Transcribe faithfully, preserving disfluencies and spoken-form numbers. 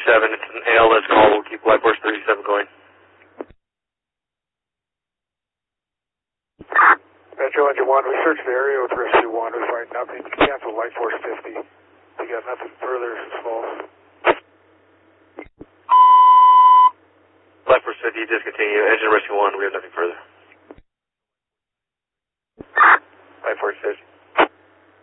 thirty-seven, it's an A L S call, we'll keep Life Force thirty-seven going. Metro Engine one, we searched the area with Rescue one, we find nothing. Cancel Light Force fifty. We got nothing further, it's false. Life Force fifty, discontinue. Engine Rescue one, we have nothing further. Life Force fifty.